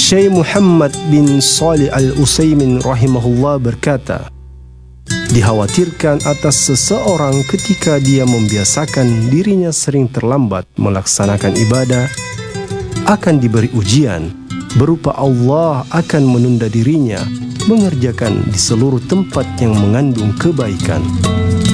Syekh Muhammad bin Shalih Al-Utsaimin rahimahullah berkata, dikhawatirkan atas seseorang ketika dia membiasakan dirinya sering terlambat melaksanakan ibadah akan diberi ujian berupa Allah akan menunda dirinya mengerjakan di seluruh tempat yang mengandung kebaikan.